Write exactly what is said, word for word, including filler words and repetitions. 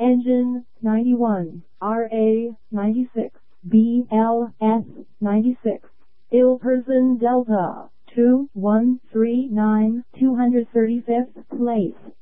Engine ninety-one, R A ninety-six, B L S ninety-six, ill person Delta two one three nine, two hundred thirty-fifth place.